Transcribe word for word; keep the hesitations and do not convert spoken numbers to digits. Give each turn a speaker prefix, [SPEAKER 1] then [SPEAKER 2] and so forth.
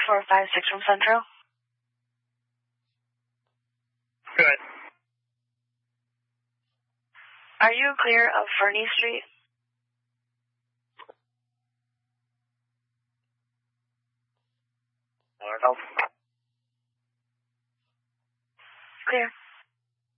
[SPEAKER 1] four five six from Central.
[SPEAKER 2] Good.
[SPEAKER 1] Are you clear of Fernie Street?
[SPEAKER 2] I don't know.